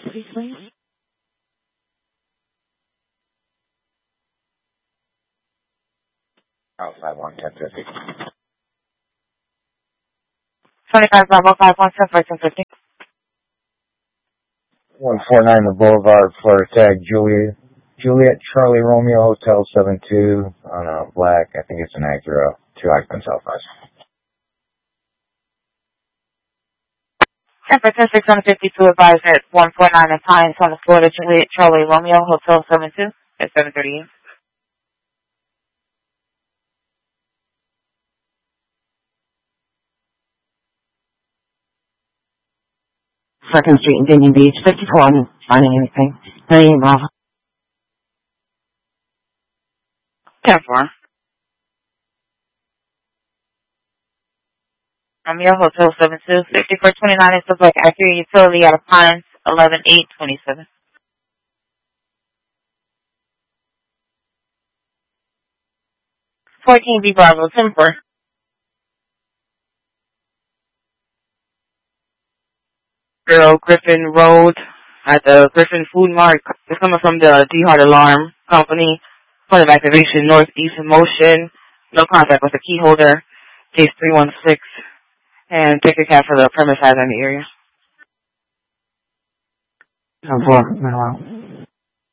custody, please? Oh, 511050. 25 Bravo 517 149 the Boulevard, Florida tag, Juliet Charlie Romeo Hotel 72 on a black, I think it's an Acura, 2 occupants Southwest. San Francisco 652 advised at 149 and Pines on the Florida Juliet Charlie Romeo Hotel 72 at 7:38. Second Street in Indian Beach, 54, finding anything. 38 Bravo. 10-4. Romeo Hotel 72, 6429 is the black Acura utility out of Pines, 11-8-27. 14B Bravo 10-4. Girl Griffin Road at the Griffin Food Mart. It's coming from the D-Hart Alarm Company. Point of activation, northeast in motion. No contact with the key holder. Case 316. And take a cab for the premise in the area. 10-4,